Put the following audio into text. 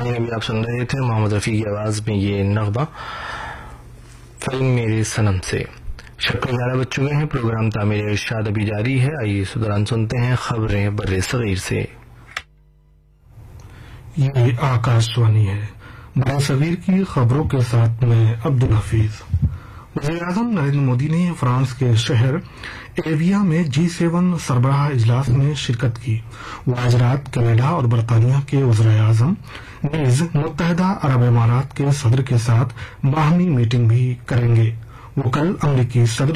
सामने अभी आप सुन रहे थे मोहम्मद रफी की आवाज में ये नगमा फिल्म मेरे सनम से। शब 11 बज चुके हैं। प्रोग्राम तामीर इरशाद अभी जारी है। आइए इस दौरान सुनते हैं खबरें बर्रे सगीर से। ये आकाशवाणी है। बर्रे सगीर की खबरों के साथ मैं अब्दुल हफीज। वज़ीर-ए-आज़म नरेंद्र मोदी ने फ्रांस के शहर एविया में G7 सरबराह इजलास में शिरकत की। वो आज रात कनाडा और बरतानिया के वज़ीर-ए-आज़म नीज मुत्तहदा अरब इमारात के सदर के साथ बाहमी मीटिंग भी करेंगे। वो कल अमरीकी सदर